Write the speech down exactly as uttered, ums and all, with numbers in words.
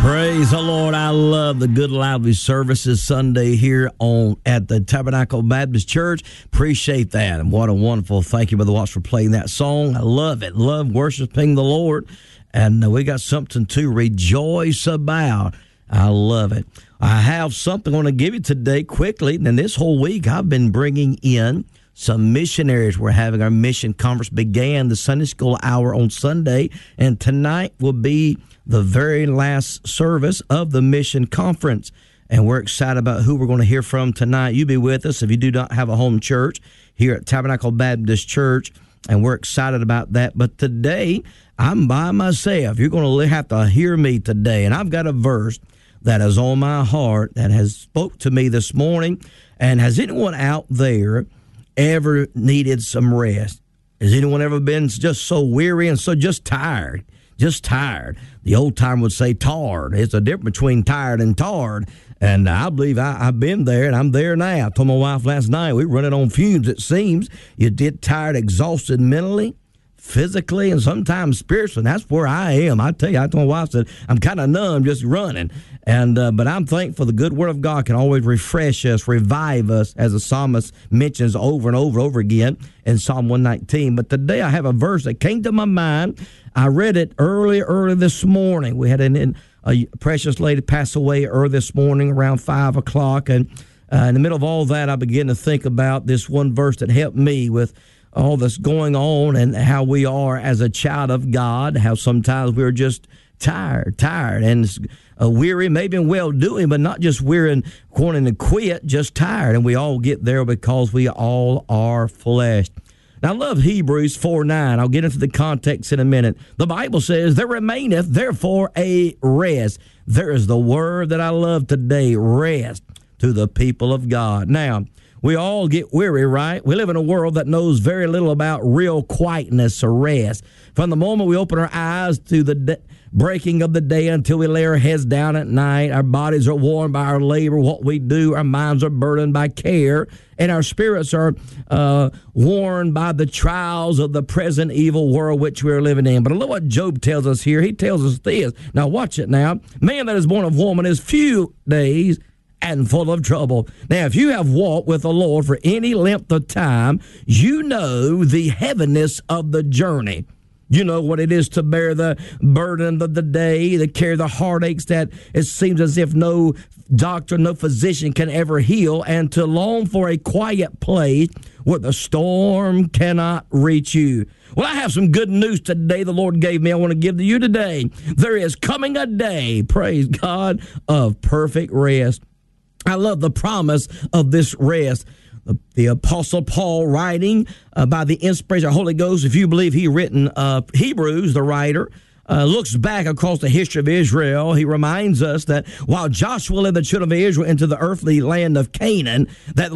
Praise the Lord. I love the Good Lively services Sunday here on at the Tabernacle Baptist Church. Appreciate that. And what a wonderful, thank you, Brother Watts, for playing that song. I love it. Love worshiping the Lord. And uh, we got something to rejoice about. I love it. I have something I want to give you today quickly. And this whole week I've been bringing in some missionaries. We're having our mission conference. Began the Sunday school hour on Sunday. And tonight will be the very last service of the mission conference. And we're excited about who we're going to hear from tonight. You be with us if you do not have a home church here at Tabernacle Baptist Church. And we're excited about that. But today, I'm by myself. You're going to have to hear me today. And I've got a verse that is on my heart that has spoke to me this morning. And has anyone out there ever needed some rest? Has anyone ever been just so weary and so just tired? Just tired. The old time would say tarred. It's a difference between tired and tarred. And I believe I, I've been there, and I'm there now. I told my wife last night, we're running on fumes, it seems. You get tired, exhausted mentally, physically, and sometimes spiritually. And that's where I am. I tell you, I told my wife, I said, I'm kind of numb just running. And uh, But I'm thankful the good word of God can always refresh us, revive us, as the psalmist mentions over and over and over again in Psalm one nineteen. But today I have a verse that came to my mind. I read it early, early this morning. We had an, a precious lady pass away early this morning around five o'clock. And uh, in the middle of all that, I began to think about this one verse that helped me with all that's going on and how we are as a child of God, how sometimes we're just tired, tired, and uh, weary, maybe in well-doing, but not just weary and wanting to quit, just tired. And we all get there because we all are flesh. Now, I love Hebrews four nine. I'll get into the context in a minute. The Bible says, there remaineth therefore a rest. There is the word that I love today, rest, to the people of God. Now, we all get weary, right? We live in a world that knows very little about real quietness or rest. From the moment we open our eyes to the de- breaking of the day until we lay our heads down at night, our bodies are worn by our labor, what we do, our minds are burdened by care, and our spirits are uh, worn by the trials of the present evil world which we are living in. But look what Job tells us here. He tells us this. Now watch it now. Man that is born of woman is few days and full of trouble. Now, if you have walked with the Lord for any length of time, you know the heaviness of the journey. You know what it is to bear the burden of the day, to carry the heartaches that it seems as if no doctor, no physician can ever heal, and to long for a quiet place where the storm cannot reach you. Well, I have some good news today the Lord gave me. I want to give to you today. There is coming a day, praise God, of perfect rest. I love the promise of this rest. The, the Apostle Paul, writing uh, by the inspiration of the Holy Ghost, if you believe he written uh, Hebrews, the writer, uh, looks back across the history of Israel. He reminds us that while Joshua led the children of Israel into the earthly land of Canaan, that